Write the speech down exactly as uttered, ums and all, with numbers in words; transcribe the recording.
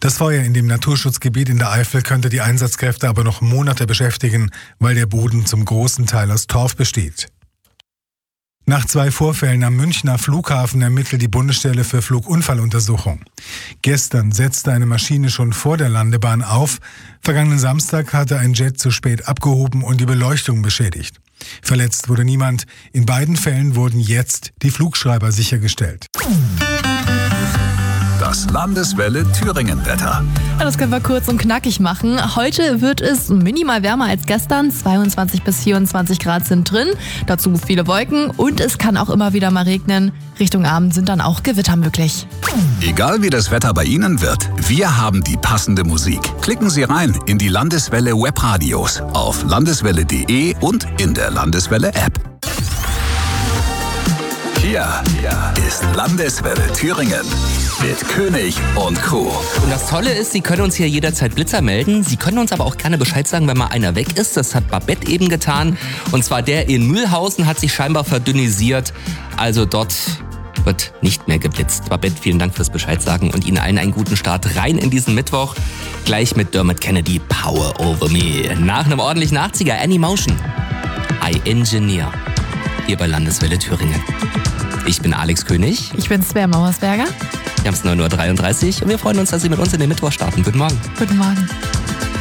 Das Feuer in dem Naturschutzgebiet in der Eifel könnte die Einsatzkräfte aber noch Monate beschäftigen, weil der Boden zum großen Teil aus Torf besteht. Nach zwei Vorfällen am Münchner Flughafen ermittelt die Bundesstelle für Flugunfalluntersuchung. Gestern setzte eine Maschine schon vor der Landebahn auf. Vergangenen Samstag hatte ein Jet zu spät abgehoben und die Beleuchtung beschädigt. Verletzt wurde niemand. In beiden Fällen wurden jetzt die Flugschreiber sichergestellt. Das Landeswelle Thüringen-Wetter. Ja, das können wir kurz und knackig machen. Heute wird es minimal wärmer als gestern. zweiundzwanzig bis vierundzwanzig Grad sind drin. Dazu viele Wolken und es kann auch immer wieder mal regnen. Richtung Abend sind dann auch Gewitter möglich. Egal wie das Wetter bei Ihnen wird, wir haben die passende Musik. Klicken Sie rein in die Landeswelle Webradios auf landeswelle punkt de und in der Landeswelle App. Hier ist Landeswelle Thüringen mit König und Co. Und das Tolle ist, Sie können uns hier jederzeit Blitzer melden. Sie können uns aber auch gerne Bescheid sagen, wenn mal einer weg ist. Das hat Babette eben getan. Und zwar der in Mühlhausen hat sich scheinbar verdünnisiert. Also dort wird nicht mehr geblitzt. Babette, vielen Dank fürs Bescheid sagen und Ihnen allen einen guten Start rein in diesen Mittwoch. Gleich mit Dermot Kennedy, Power Over Me. Nach einem ordentlichen achtziger, Anymotion, I Engineer. Hier bei Landeswelle Thüringen. Ich bin Alex König. Ich bin Svea Mauersberger. Wir haben es neun Uhr dreiunddreißig und wir freuen uns, dass Sie mit uns in den Mittwoch starten. Guten Morgen. Guten Morgen.